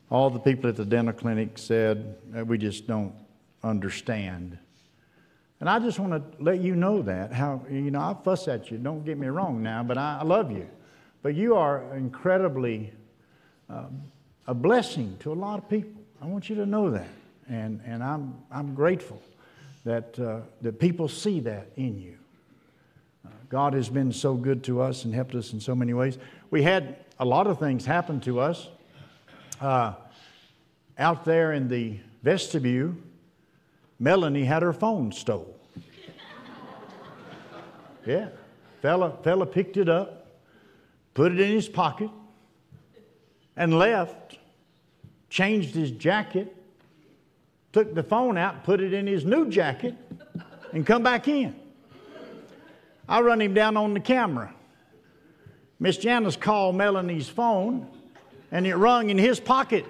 All the people at the dental clinic said, we just don't understand. And I just want to let you know that. How, I fuss at you, don't get me wrong now, but I love you. But you are incredibly a blessing to a lot of people. I want you to know that. And I'm grateful that people see that in you. God has been so good to us and helped us in so many ways. We had a lot of things happen to us. Out there in the vestibule, Melanie had her phone stole. Yeah. Fella picked it up, put it in his pocket, and left, changed his jacket, took the phone out, put it in his new jacket, and come back in. I run him down on the camera. Miss Janice called Melanie's phone, and it rung in his pocket.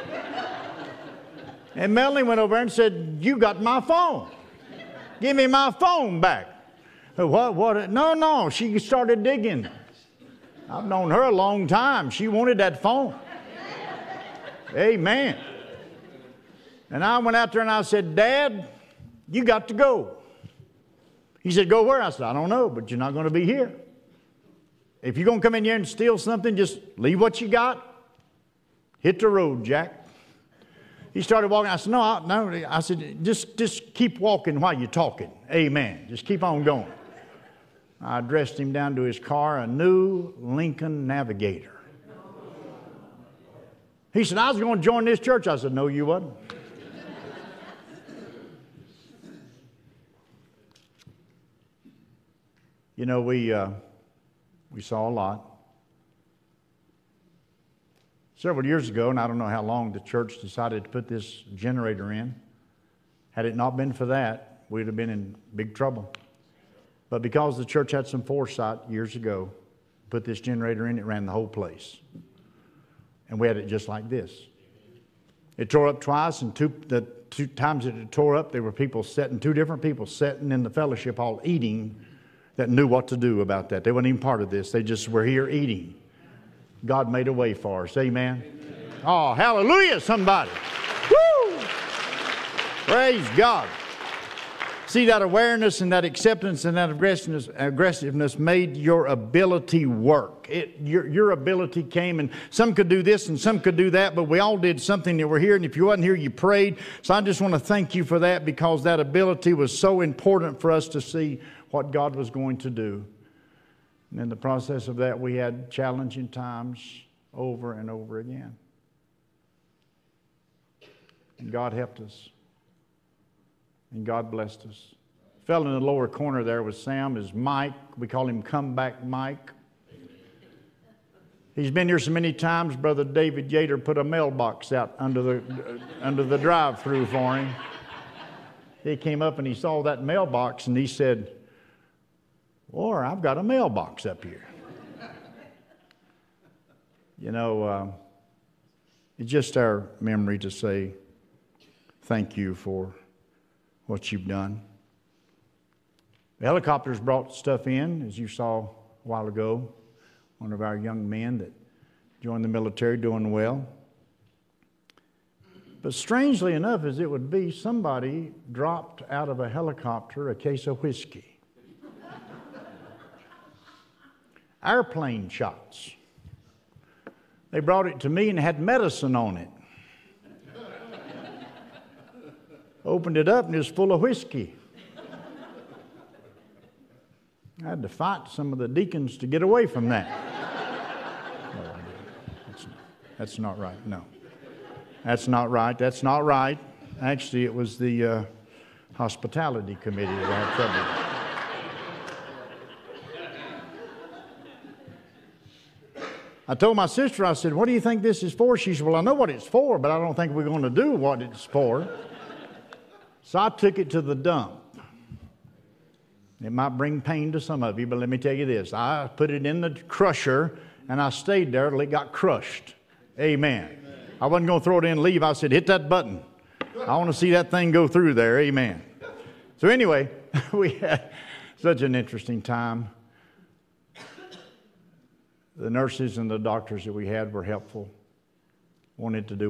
And Melanie went over and said, "You got my phone. Give me my phone back." What? No. She started digging. I've known her a long time. She wanted that phone. Amen. And I went out there and I said, "Dad, you got to go." He said, "Go where?" I said, "I don't know, but you're not going to be here. If you're going to come in here and steal something, just leave what you got. Hit the road, Jack." He started walking. I said, no. I said, just keep walking while you're talking. Amen. Just keep on going. I dressed him down to his car, a new Lincoln Navigator. He said, "I was going to join this church." I said, "No, you wasn't." We saw a lot. Several years ago, and I don't know how long, the church decided to put this generator in. Had it not been for that, we'd have been in big trouble. But because the church had some foresight years ago, put this generator in, it ran the whole place. And we had it just like this. It tore up twice, and the two times it tore up, there were two different people sitting in the fellowship hall eating that knew what to do about that. They weren't even part of this. They just were here eating. God made a way for us. Amen. Oh, hallelujah, somebody. Woo! Praise God. See, that awareness and that acceptance and that aggressiveness made your ability work. Your ability came, and some could do this and some could do that, but we all did something that we're here, and if you wasn't here, you prayed. So I just want to thank you for that, because that ability was so important for us to see what God was going to do. And in the process of that, we had challenging times over and over again. And God helped us. And God blessed us. The fellow in the lower corner there was Sam, is Mike. We call him Comeback Mike. He's been here so many times, Brother David Yater put a mailbox out under the drive-through for him. He came up and he saw that mailbox and he said, "Or I've got a mailbox up here." It's just our memory to say thank you for what you've done. The helicopters brought stuff in, as you saw a while ago. One of our young men that joined the military, doing well. But strangely enough, as it would be, somebody dropped out of a helicopter a case of whiskey. Airplane shots. They brought it to me and it had medicine on it. Opened it up and it was full of whiskey. I had to fight some of the deacons to get away from that. No, I didn't. That's not right. No. That's not right. That's not right. Actually, it was the hospitality committee that had trouble. I told my sister, I said, "What do you think this is for?" She said, "Well, I know what it's for, but I don't think we're going to do what it's for." So I took it to the dump. It might bring pain to some of you, but let me tell you this. I put it in the crusher, and I stayed there till it got crushed. Amen. I wasn't going to throw it in and leave. I said, "Hit that button. I want to see that thing go through there." Amen. So anyway, we had such an interesting time. The nurses and the doctors that we had were helpful, wanted to do